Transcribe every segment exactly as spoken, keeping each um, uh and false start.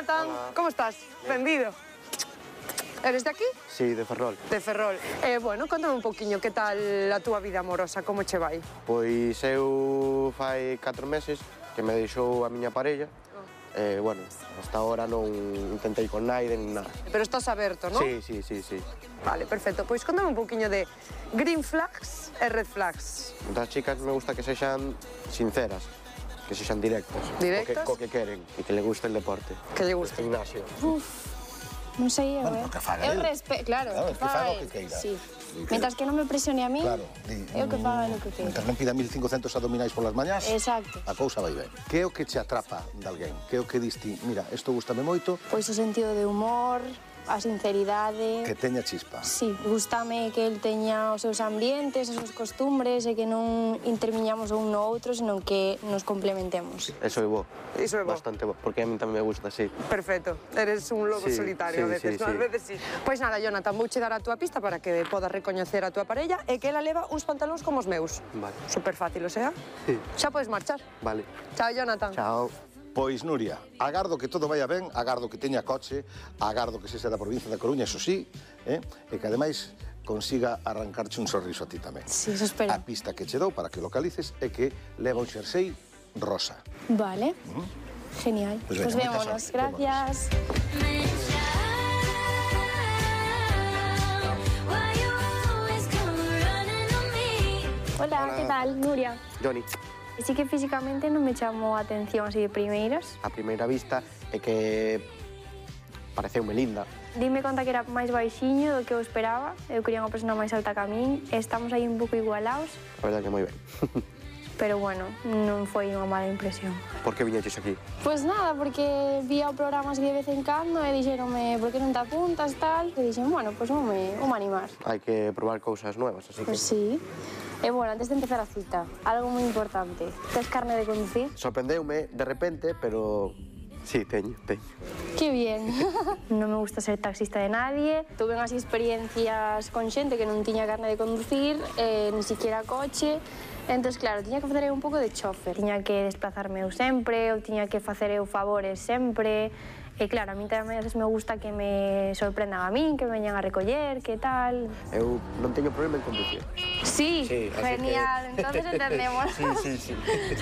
Jonathan, como estás? Benvido. Eres de aquí? Sí, de Ferrol. De Ferrol. Eh, bueno, contame un poquinho que tal a túa vida amorosa, como che vai? Pois eu fai catro meses que me deixou a miña parella. Eh, bueno, hasta ahora non intentei con naiden, nada. Pero estás aberto, non? Sí, sí, sí, sí. Vale, perfecto. Pois contame un poquinho de green flags e red flags. Das chicas me gusta que sexan sinceras, que sexan directas. Directas? Co que, co que queren e que le guste el deporte. Que lle guste. El gimnasio. Uf, non sei eu, Bueno, eh? que faga Eu el. respeto, claro, Claro, que que faga faga o que el. queira. Sí. E que- Mientras que non me presione a mí, Claro, di, eu que faga o que queira. Mientras non pida mil cincocentos abdominais polas mañás, Exacto. a cousa vai ben. Que é o que che atrapa de alguén? Que é o que diste, mira, isto gustame moito, Pois o sentido de humor, a sinceridade. que teña chispa. Sí, gustame que el teña os seus ambientes, as súas costumbres e que non intermiñamos un no outro, senón que nos complementemos. Eso é bo. Iso é bo. Bastante bo, porque a mí tamén me gusta, sí. Perfecto. Eres un lobo Sí, solitario a sí, veces, sí, non? sí. A veces sí. Pois nada, Jonathan, vouche dar a túa pista para que podas recoñecer a túa parella e que ela leva uns pantalóns como os meus. Vale. Super fácil, o sea? Sí. Xa podes marchar. Vale. Chao, Jonathan. Chao. Pois, Nuria, agardo que todo vaya ben, agardo que teña coche, agardo que sexa da provincia da Coruña, eso sí, eh? e que ademais consiga arrancarche un sorriso a ti tamén. Sí, eso espero. A pista que che dou para que localices é que leva un xersei rosa. Vale. Genial. Pues Pues, venga, moita vémonos. sorte, Gracias. Hola, Hola. ¿qué tal? Nuria. Johnny, Sí que físicamente non me chamou a atención así de primeiras. a primeira vista é que pareceume linda. Dime conta que era máis baixiño do que eu esperaba. Eu quería unha persona máis alta que a min. Estamos aí un pouco igualados, A verdade que moi ben. pero bueno, non foi unha mala impresión. Por que viñeches aquí? Pois nada, porque vía o programa así de vez en cando e dixeronme por que non te apuntas, tal. E dixen, bueno, pois voume, voume animar. Hai que probar cousas novas, así que... Pois sí. E bueno, antes de empezar a cita, algo moi importante. Tes carne de conducir? Sorprendeume de repente, pero... Sí, teño, teño. ¡Qué bien! Non me gusta ser taxista de nadie. Tuve unhas experiencias con xente que non tiña carne de conducir, eh, ni siquiera coche. Entón, claro, tiña que facer eu un pouco de chofer. Tiña que desplazarme eu sempre, ou tiña que facer eu favores sempre. E claro, a mí tamén a veces me gusta que me sorprendan a min, que me veñan a recoller, que tal. Eu non teño problema en conducir. Sí, Sí, así genial, que- entonces entendemos. Sí, sí, sí.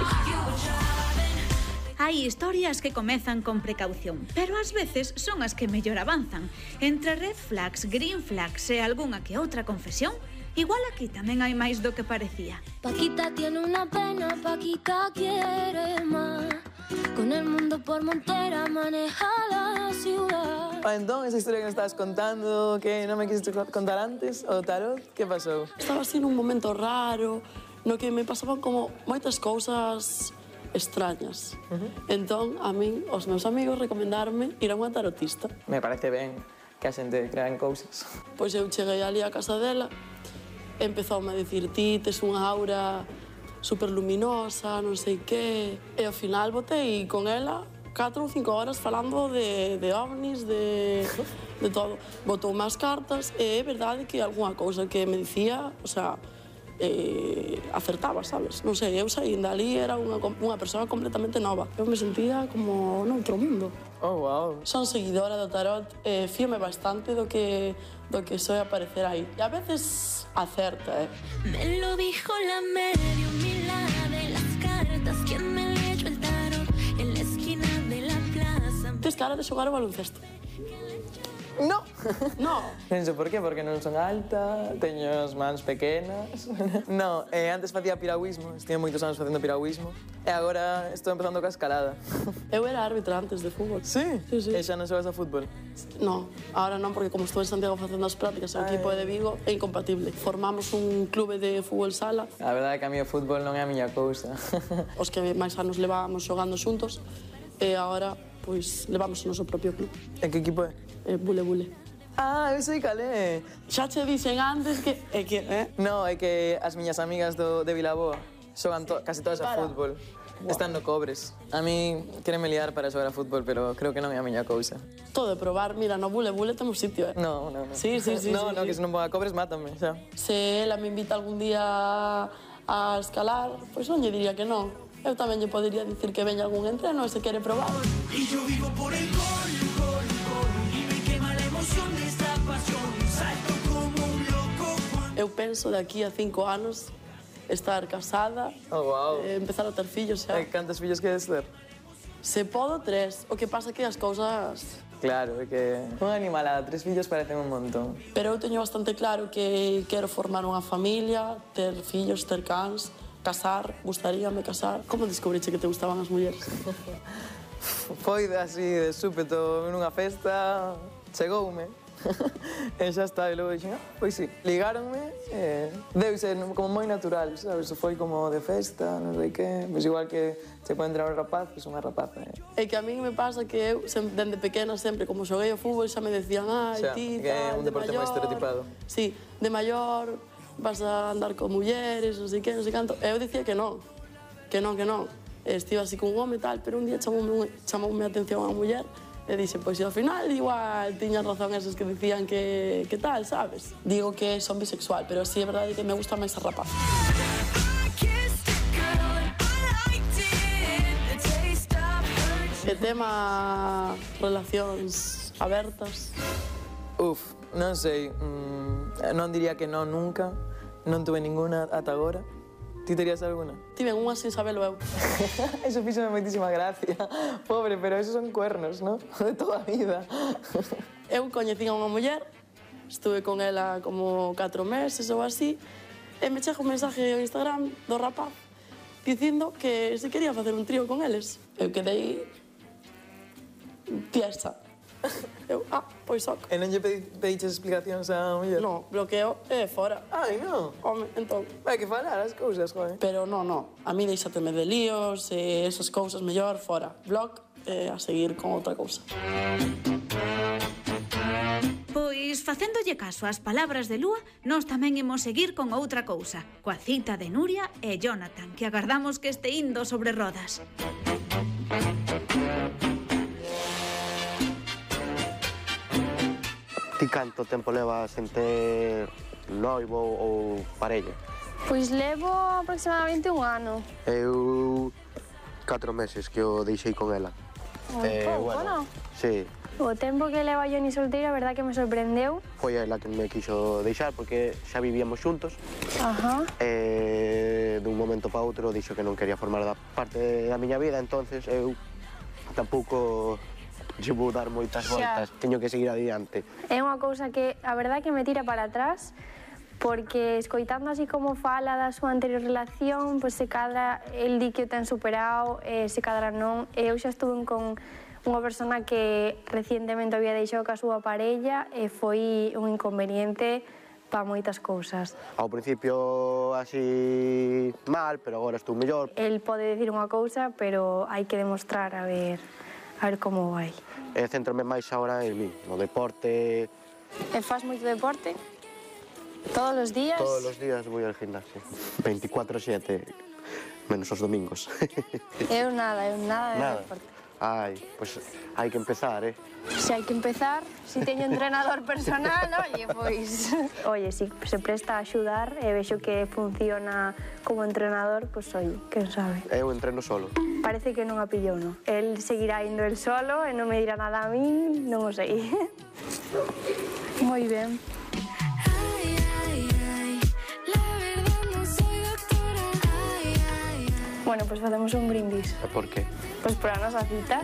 Hai historias que comezan con precaución, pero ás veces son as que mellor avanzan. Entre red flags, green flags e algunha que outra confesión, igual aquí tamén hai máis do que parecía. Paquita tiene una pena, Paquita quiere más. Con el mundo por montera maneja la ciudad. Ah, entón, esa historia que me estabas contando, que non me quisiste contar antes, o tarot, que pasou? Estaba así nun momento raro, no que me pasaban como moitas cousas extrañas. Uh-huh. Entón, a min, os meus amigos recomendarme ir a unha tarotista. Me parece ben que a xente crea en cousas. Pois eu cheguei ali á casa dela, empezoume a dicir, ti tes unha aura super luminosa, non sei que, e ao final botei con ela catro ou cinco horas falando de, de ovnis, de, de todo. Botou máis cartas e é verdade que algunha cousa que me dicía, o sea, eh, acertaba, sabes? Non sei, eu saí dali, era unha, unha persoa completamente nova. Eu me sentía como noutro mundo. Oh, wow. Son seguidora do tarot e eh, fíome bastante do que, do que soe aparecer aí. E a veces acerta, eh? Me lo dijo la medio mila de las cartas. Quien me leyó el tarot en la esquina de la plaza. Tes cara de xogar ao baloncesto. No. No. Penso, por qué? Porque non son alta, teño as mans pequenas. No, eh, antes facía piragüismo, estive moitos anos facendo piragüismo. E agora estou empezando ca escalada. Eu era árbitra antes de fútbol. Sí? Sí, sí. E xa non xogas a fútbol? No, ahora non, porque como estou en Santiago facendo as prácticas, o equipo de Vigo é incompatible. Formamos un clube de fútbol sala. A verdade é que a mí o fútbol non é a miña cousa. Os que máis anos levábamos xogando xuntos e agora, pois, levamos o noso propio club. E que equipo é? Eh, bule bule. Ah, eu sei cal é. Xa che dixen antes que... É que, eh? No, é que as miñas amigas do, de Vilaboa xogan to, casi todas a Para. fútbol. Están no Cobres. A mí quéreme liar para xogar a fútbol, pero creo que non é a miña cousa. Todo de probar, mira, no bule bule temos sitio, eh? No, no, no. Sí, sí, sí. No, sí, no, sí. que se non vou a Cobres, mátame, xa. Se ela me invita algún día a escalar, pois non lle diría que non. Eu tamén lle podería dicir que veña algún entreno e se quere probar. Y yo vivo por el gol. Eu penso de aquí a cinco anos estar casada, Oh, wow. eh, empezar a ter fillos xa. E cantos fillos queres ter? Se podo, tres. O que pasa que as cousas... Claro, é que unha animalada, tres fillos parecen un montón. Pero eu teño bastante claro que quero formar unha familia, ter fillos, ter cans, casar, gustaríame casar. Como descubriche que te gustaban as mulleres? Foi de así, de súpeto, nunha festa, chegoume. E xa está, e logo dixen, ah, pois sí. Ligáronme, e deuse como moi natural, sabes? Foi como de festa, non sei que. Pois igual que se pode entrar un rapaz, pois unha rapaza. Eh. É que a min me pasa que eu, sem, dende pequena, sempre, como xoguei ao fútbol, xa me decían, ai, Xa, ti, que é tal, un de deporte maior... moi estereotipado. Sí, de maior vas a andar con mulleres, non sei que, non sei canto. E eu dicía que non, que non, que non. Estive así con un home e tal, pero un día chamoume, chamoume a atención a muller e dixe, pois, ao final, igual, tiñan razón esos que dicían que, que tal, sabes? Digo que son bisexual, pero sí é verdade que me gusta máis a rapaz. E tema relacións abertas. Uf, non sei, mm, non diría que non nunca, non tuve ninguna ata agora. Ti terías alguna? Tiven unha sin sabelo eu. Eso fíxome moitísima gracia. Pobre, pero esos son cuernos, ¿no? De toda a vida. Eu coñecín a unha muller, estuve con ela como catro meses ou así, e me chega un mensaje ao Instagram do rapaz dicindo que se quería facer un trío con eles. Eu quedei tiesa. Eu, ah, pois ok. E non lle pedi, pediches explicacións á muller? No, bloqueo e fora. Ai, non. Home, entón. Hai que falar as cousas, joder. Pero no, no, a mí deixáteme de líos e esas cousas mellor fora. Blog e a seguir con outra cousa. Pois, facéndolle caso ás palabras de Lúa, nós tamén imos seguir con outra cousa, coa cita de Nuria e Jonathan, que agardamos que este indo sobre rodas. Ti canto tempo levas sen ter noivo ou parella? Pois levo aproximadamente un ano. Eu catro meses que o deixei con ela. Un pouco, non? Sí, O tempo que leva Johnny solteira, a verdad que me sorprendeu. foi ela que me quixo deixar porque xa vivíamos xuntos Ajá. e dun momento para outro dixo que non quería formar da parte da miña vida, entonces eu tampouco lle vou dar moitas Xa. voltas, teño que seguir adiante. É unha cousa que a verdad que me tira para atrás, porque escoitando así como fala da súa anterior relación, pois se cadra el di que o ten superado, e se cadra non. E eu xa estuve con unha persona que recientemente había deixado ca súa parella e foi un inconveniente para moitas cousas. Ao principio así mal, pero agora estou mellor. El pode decir unha cousa, pero hai que demostrar a ver a ver como vai. E centrome máis agora en mí, no deporte. E faz moito deporte? Todos os días? Todos os días vou ao gimnasio, veinticuatro sete, menos os domingos. Eu nada, eu nada de Nada. deporte. Ai, pois hai que empezar, eh? Se hai que empezar, se teño entrenador personal, oye, pois... Oye, si se presta a axudar e vexo que funciona como entrenador, pois, oye, quen sabe. Eu entreno solo. Parece que non a pillou, non? El seguirá indo el solo e non me dirá nada a min, non o sei. Moi ben. Bueno, pois facemos un brindis. E por qué? Pois por a nosa cita.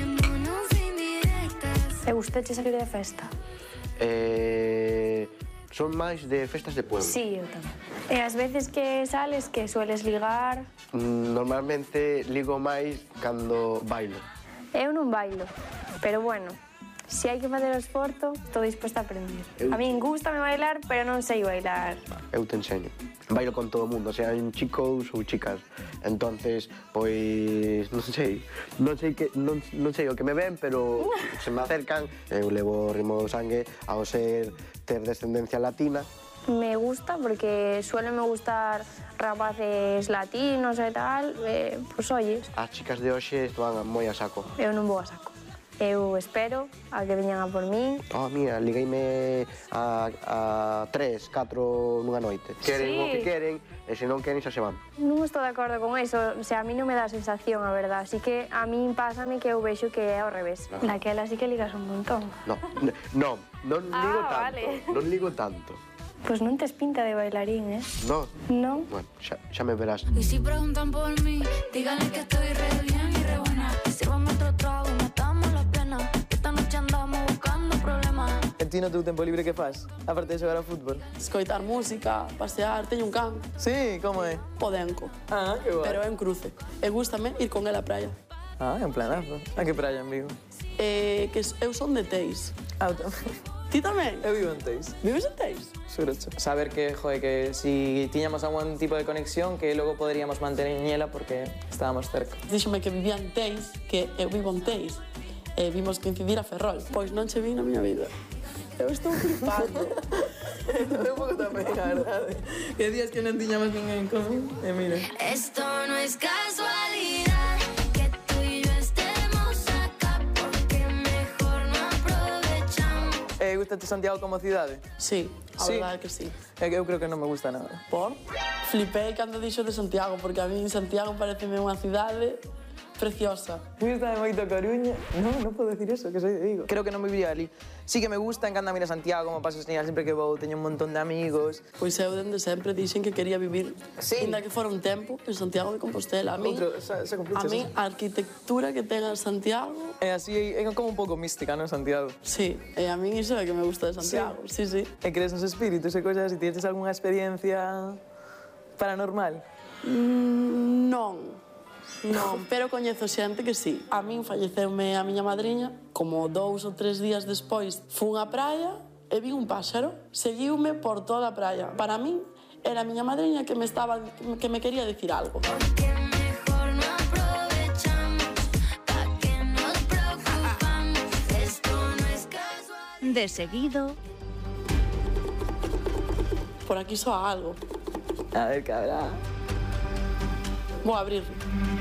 E gusteche salir de festa? Eh, son máis de festas de pueblo. Sí, eu tamén. E as veces que sales, que sueles ligar? Mm, Normalmente ligo máis cando bailo. Eu non bailo, pero bueno, se hai que facer o esforzo, estou disposta a aprender. Eu- A min gústame bailar, pero non sei bailar. Eu te enseño. Bailo con todo o mundo, sean chicos ou chicas. Entonces, pois, non sei, non sei que non, non sei o que me ven, pero se me acercan, eu levo o ritmo do sangue ao ser ter descendencia latina. Me gusta porque suelen me gustar rapaces latinos e tal, eh, pois oyes, As chicas de hoxe van moi a saco. eu non vou a saco. Eu espero a que veñan a por min. Oh, mira, ligueime a, a tres, catro nunha noite. Queren Sí. o que queren, e se non queren xa se van. Non estou de acordo con eso, o sea, a mí non me dá a sensación, a verdad. Así que a mí pásame que eu vexo que é ao revés. Daquela sí que ligas un montón. No, non, non Ah, ligo tanto, vale. non ligo tanto. Pois non tes pinta de bailarín, eh? No, Non? bueno, xa, xa me verás. Y si preguntan por mí, díganle que estoy re bien y re buena. Sírvame otro trago, matamos la plena. Esta noche andamos buscando problemas. E ti no teu tempo libre que fas? Aparte de xogar a fútbol? Escoitar música, pasear, teño un can, Sí, como é? podenco. Ah, que guai. Pero é en cruce. E gústame ir con ela á praia. Ah, é un planazo. A que praia en Vigo? Eh, que eu son de Teis. Ah, eu Ti tamén? Eu vivo en Teis. Vives en Teis? Xurocho. Saber que, joder, que si tiñamos algún tipo de conexión que logo poderíamos manter en ela porque estábamos cerca. Díxome que vivía en Teis, que eu vivo en Teis. E vimos coincidir a Ferrol. Pois non che vi na miña vida. Eu estou flipando. Un pouco tamén, a verdade. Que días que non tiñamos ninguén en común. E mira. Esto no es casualidad que tú y yo estemos acá porque mejor no aprovechamos. Eh, gusta-te Santiago como cidade? Sí, a Sí. verdade que sí. É que eu creo que non me gusta nada. Por? Flipei cando dixo de Santiago, porque a mí Santiago pareceme unha cidade preciosa. Gusta moito Coruña. Non, non podo decir eso, que soy de Vigo. Creo que non viviría ali. Sí que me gusta, encanta ir a Santiago, como paso genial sempre que vou, teño un montón de amigos. Pois eu dende sempre dixen que quería vivir, Sí. ainda que fora un tempo, en Santiago de Compostela. A mí, Outro, xa- xa cumpliches a mí eso. a arquitectura que ten en Santiago, É así, é como un pouco mística, non, Santiago? sí, e a mí iso é que me gusta de Santiago. Sí, sí. E crees nos espíritus e cousas así, tienes algunha experiencia paranormal? Mm, non. Non, pero coñezo xente que sí. A min falleceume a miña madriña, como dous ou tres días despois fun á praia e vi un páxaro. Seguiume por toda a praia. Para min era a miña madriña que me estaba que me quería decir algo. Porque mejor no aprovechamos. ¿Pa' qué nos preocupamos? Esto no es casual. De seguido, Por aquí soa algo. A ver, cabrá. Vou abrir.